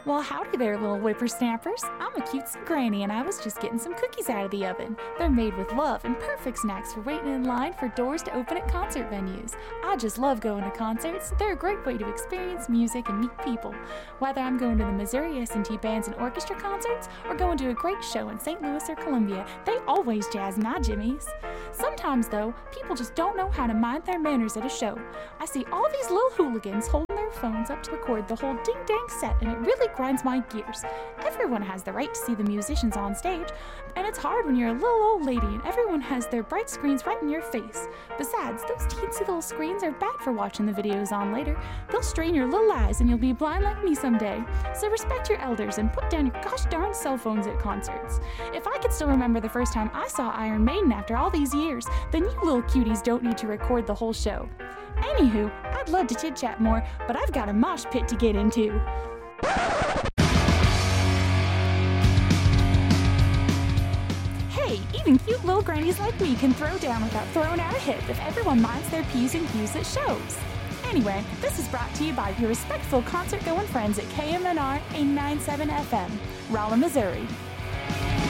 Well, howdy there, little whippersnappers. I'm a cutesome granny, and I was just getting some cookies out of the oven. They're made with love and perfect snacks for waiting in line for doors to open at concert venues. I just love going to concerts. They're a great way to experience music and meet people. Whether I'm going to the Missouri S&T Bands and Orchestra concerts or going to a great show in St. Louis or Columbia, they always jazz my jimmies. Sometimes, though, people just don't know how to mind their manners at a show. I see all these little hooligans holding their phones up to record the whole ding-dang set, and it really grinds my gears. Everyone has the right to see the musicians on stage, and it's hard when you're a little old lady and everyone has their bright screens right in your face. Besides, those teensy little screens are bad for watching the videos on later. They'll strain your little eyes and you'll be blind like me someday. So respect your elders and put down your gosh darn cell phones at concerts. If I could still remember the first time I saw Iron Maiden after all these years, then you little cuties don't need to record the whole show. Anywho, I'd love to chit-chat more, but I've got a mosh pit to get into. Hey, even cute little grannies like me can throw down without throwing out a hip if everyone minds their P's and Q's at shows. Anyway, this is brought to you by your respectful concert-going friends at KMNR 89.7 FM, Rolla, Missouri.